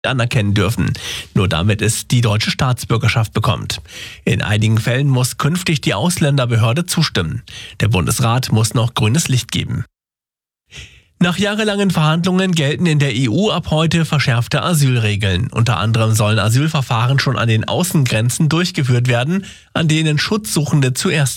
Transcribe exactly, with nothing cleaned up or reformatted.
anerkennen dürfen. Nur damit es die deutsche Staatsbürgerschaft bekommt. In einigen Fällen muss künftig die Ausländerbehörde zustimmen. Der Bundesrat muss noch grünes Licht geben. Nach jahrelangen Verhandlungen gelten in der E U ab heute verschärfte Asylregeln. Unter anderem sollen Asylverfahren schon an den Außengrenzen durchgeführt werden, an denen Schutzsuchende zuerst